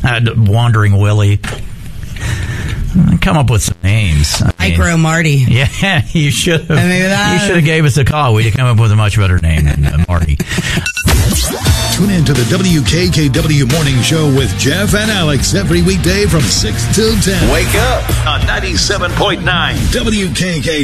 Wandering Willie. Come up with some names. Micro Marty. Yeah, you should have. Maybe that. You should have gave us a call. We'd have come up with a much better name than Marty. Tune in to the WKKW Morning Show with Jeff and Alex every weekday from 6 till 10. Wake up on 97.9 WKKW.